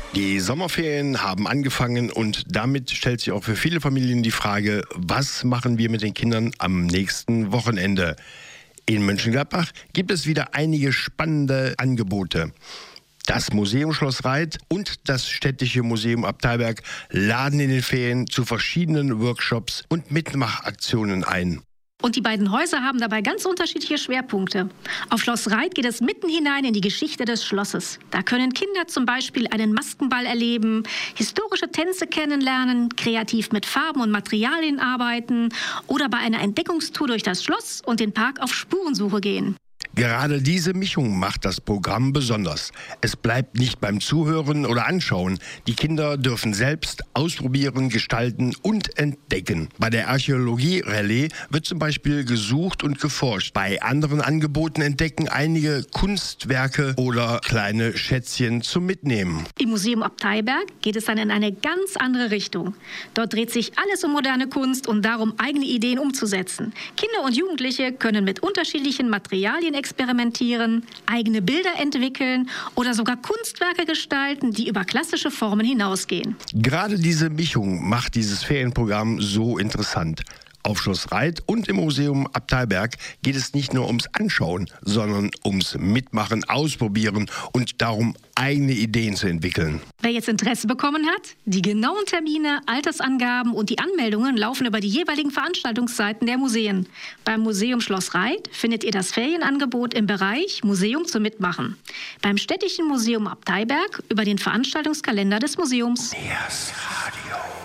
Die Sommerferien haben angefangen und damit stellt sich auch für viele Familien die Frage, was machen wir mit den Kindern am nächsten Wochenende? In Mönchengladbach gibt es wieder einige spannende Angebote. Das Museum Schloss Reit und das Städtische Museum Abteiberg laden in den Ferien zu verschiedenen Workshops und Mitmachaktionen ein. Und die beiden Häuser haben dabei ganz unterschiedliche Schwerpunkte. Auf Schloss Reit geht es mitten hinein in die Geschichte des Schlosses. Da können Kinder zum Beispiel einen Maskenball erleben, historische Tänze kennenlernen, kreativ mit Farben und Materialien arbeiten oder bei einer Entdeckungstour durch das Schloss und den Park auf Spurensuche gehen. Gerade diese Mischung macht das Programm besonders. Es bleibt nicht beim Zuhören oder Anschauen. Die Kinder dürfen selbst ausprobieren, gestalten und entdecken. Bei der Archäologie-Rallye wird zum Beispiel gesucht und geforscht. Bei anderen Angeboten entdecken einige Kunstwerke oder kleine Schätzchen zum Mitnehmen. Im Museum Abteiberg geht es dann in eine ganz andere Richtung. Dort dreht sich alles um moderne Kunst und darum, eigene Ideen umzusetzen. Kinder und Jugendliche können mit unterschiedlichen Materialien experimentieren, eigene Bilder entwickeln oder sogar Kunstwerke gestalten, die über klassische Formen hinausgehen. Gerade diese Mischung macht dieses Ferienprogramm so interessant. Auf Schloss Reit und im Museum Abteiberg geht es nicht nur ums Anschauen, sondern ums Mitmachen, Ausprobieren und darum, eigene Ideen zu entwickeln. Wer jetzt Interesse bekommen hat, die genauen Termine, Altersangaben und die Anmeldungen laufen über die jeweiligen Veranstaltungsseiten der Museen. Beim Museum Schloss Reit findet ihr das Ferienangebot im Bereich Museum zum Mitmachen. Beim Städtischen Museum Abteiberg über den Veranstaltungskalender des Museums. Yes, Radio.